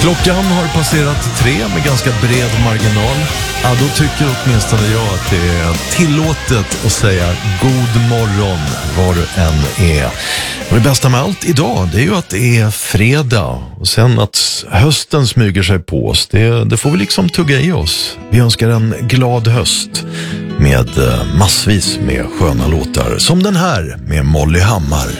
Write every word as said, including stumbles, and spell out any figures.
Klockan har passerat tre med ganska bred marginal. Ja, då tycker åtminstone jag att det är tillåtet att säga god morgon var du än är. Och det bästa med allt idag, det är ju att det är fredag. Och sen att hösten smyger sig på oss, det, det får vi liksom tugga i oss. Vi önskar en glad höst med massvis med sköna låtar. Som den här med Molly Hammar.